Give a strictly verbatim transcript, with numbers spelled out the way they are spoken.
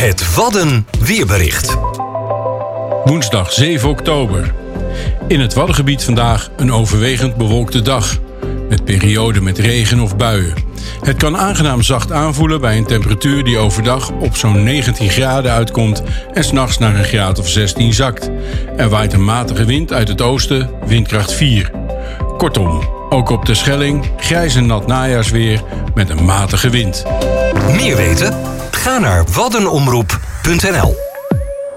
Het Wadden weerbericht. Woensdag zeven oktober. In het Waddengebied vandaag een overwegend bewolkte dag. Met perioden met regen of buien. Het kan aangenaam zacht aanvoelen bij een temperatuur die overdag op zo'n negentien graden uitkomt en 's nachts naar een graad of zestien zakt. Er waait een matige wind uit het oosten, windkracht vier. Kortom, ook op de Schelling grijs en nat najaarsweer met een matige wind. Meer weten? Ga naar waddenomroep punt n l.